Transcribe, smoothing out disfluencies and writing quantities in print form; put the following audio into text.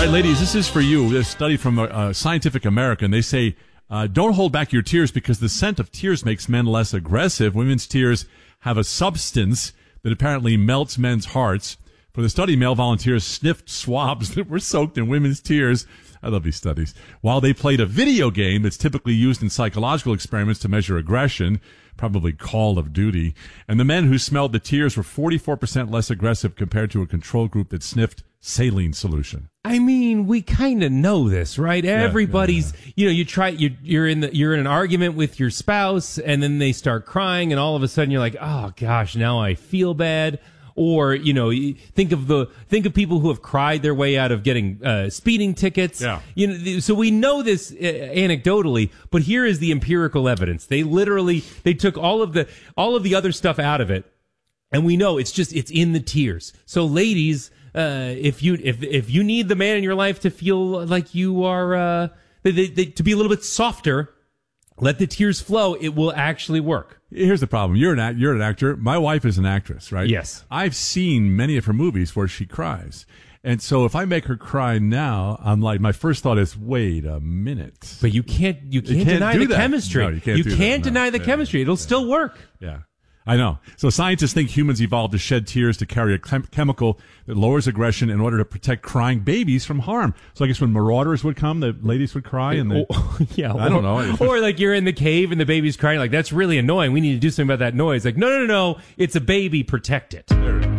right, ladies, this is for you. This study from Scientific American. They say, don't hold back your tears because the scent of tears makes men less aggressive. Women's tears have a substance that apparently melts men's hearts. For the study, male volunteers sniffed swabs that were soaked in women's tears. I love these studies. While they played a video game that's typically used in psychological experiments to measure aggression, probably Call of Duty, and the men who smelled the tears were 44% less aggressive compared to a control group that sniffed saline solution. I mean, we kind of know this, right? Everybody's, you know, you're in an argument with your spouse, and then they start crying, and all of a sudden you're like, oh gosh, now I feel bad. Or, you know, think of people who have cried their way out of getting speeding tickets. Yeah. You know, so we know this anecdotally, but here is the empirical evidence. They took all of the other stuff out of it, and we know it's in the tears. So ladies, if you need the man in your life to feel like you are to be a little bit softer, let the tears flow. It will actually work. Here's the problem. You're an actor. My wife is an actress, right? Yes. I've seen many of her movies where she cries. And so if I make her cry now, I'm like, my first thought is, wait a minute. But you can't deny the chemistry. No, you can't deny the chemistry. It'll still work. Yeah. I know. So scientists think humans evolved to shed tears to carry a chemical that lowers aggression in order to protect crying babies from harm. So I guess when marauders would come, the ladies would cry and I don't know. Or like you're in the cave and the baby's crying, like, that's really annoying. We need to do something about that noise. Like, no. It's a baby. Protect it. There it is.